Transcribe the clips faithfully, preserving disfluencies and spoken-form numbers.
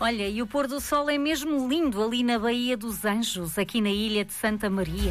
Olha, e o pôr do sol é mesmo lindo ali na Baía dos Anjos, aqui na ilha de Santa Maria.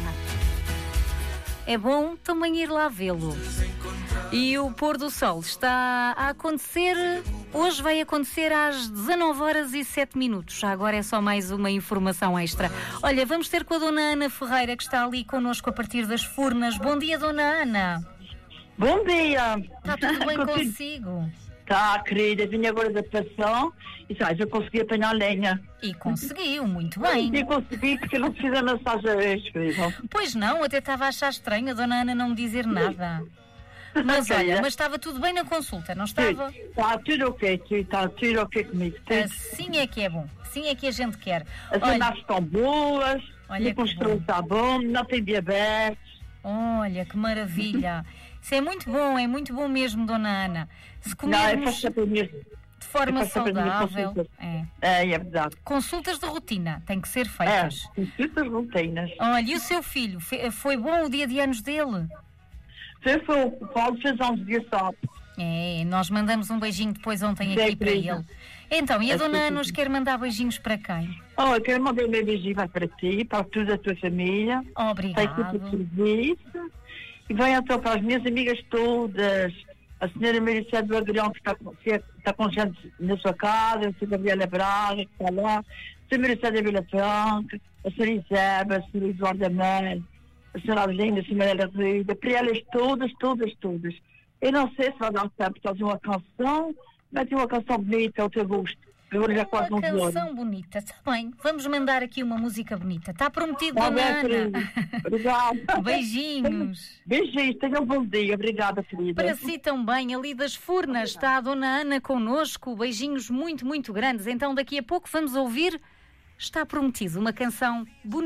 É bom também ir lá vê-lo. E o pôr do sol está a acontecer, hoje vai acontecer às dezanove horas e sete minutos. Já agora é só mais uma informação extra. Olha, vamos ter com a Dona Ana Ferreira, que está ali connosco a partir das Furnas. Bom dia, Dona Ana. Bom dia. Está tudo bem consigo? Tá, querida, vim agora da passão e sabes, eu consegui apanhar lenha. E conseguiu, muito bem. E consegui porque eu não fiz a massagem hoje, querida. Pois não, até estava a achar estranho a Dona Ana não me dizer nada. Mas olha, mas estava tudo bem na consulta, não estava? Está tudo ok, está tudo ok comigo. Tudo. Assim é que é bom, assim é que a gente quer. As andadas estão boas, olha o construção está bom, não tem diabetes. Olha, que maravilha. Isso é muito bom, é muito bom mesmo, Dona Ana. Se comermos não, é de forma saudável... É. é, é verdade. Consultas de rotina, têm que ser feitas. É, consultas de rotinas. Olha, e o seu filho, foi bom o dia de anos dele? Foi, foi, o Paulo fez onze dias só. É, nós mandamos um beijinho depois ontem aqui Sim, para ele. Então, e a é Dona Ana sim, nos quer mandar beijinhos para quem? Oh, eu quero mandar um beijinho para ti, para toda a tua família. Obrigado. Para a serviço. E venho então para as minhas amigas todas. A senhora Maricé do Agrião, que está, que está com gente na sua casa, a senhora Gabriela Braga, que está lá, a senhora Maricé da Vila Franca, a senhora Isabel, a senhora Eduardo Amel, a senhora Adelina, a senhora Maria Rida, para elas todas, todas, todas. Eu não sei se vai dar tempo de fazer uma canção, mas tem uma canção bonita ao teu gosto. Agora já quase uma não canção bonita, está bem. Vamos mandar aqui uma música bonita. Está prometido, tá Dona bem, Ana. Querida. Obrigada. Beijinhos. Beijinhos, tenham um bom dia. Obrigada, querida. Para si também, ali das Furnas, está a Dona Ana connosco. Beijinhos muito, muito grandes. Então, daqui a pouco vamos ouvir Está Prometido, uma canção bonita.